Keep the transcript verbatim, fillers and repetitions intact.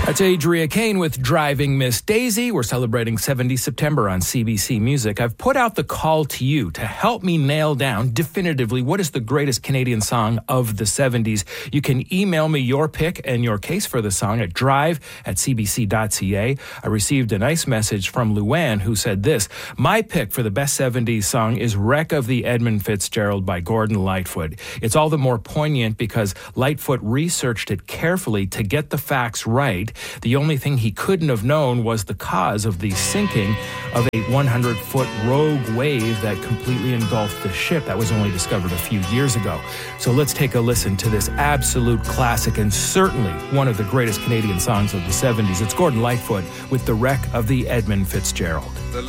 That's Adria Kane with Driving Miss Daisy. We're celebrating seventieth September on C B C Music. I've put out the call to you to help me nail down definitively what is the greatest Canadian song of the seventies. You can email me your pick and your case for the song at drive at c b c dot c a. I received a nice message from Luann who said this: my pick for the best seventies song is Wreck of the Edmund Fitzgerald by Gordon Lightfoot. It's all the more poignant because Lightfoot researched it carefully to get the facts right. The only thing he couldn't have known was the cause of the sinking of a hundred-foot rogue wave that completely engulfed the ship. That was only discovered a few years ago. So let's take a listen to this absolute classic and certainly one of the greatest Canadian songs of the seventies. It's Gordon Lightfoot with The Wreck of the Edmund Fitzgerald.